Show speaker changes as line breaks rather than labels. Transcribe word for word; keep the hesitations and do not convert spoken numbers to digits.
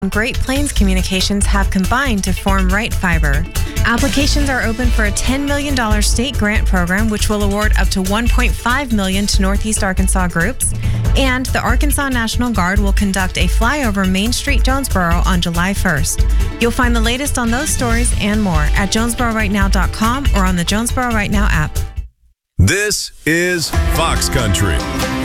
Great Plains Communications have combined to form Right Fiber. Applications are open for a ten million dollars state grant program, which will award up to one point five million dollars to Northeast Arkansas groups. And the Arkansas National Guard will conduct a flyover Main Street, Jonesboro on July first. You'll find the latest on those stories and more at jonesboro right now dot com or on the Jonesboro Right Now app.
This is Fox Country.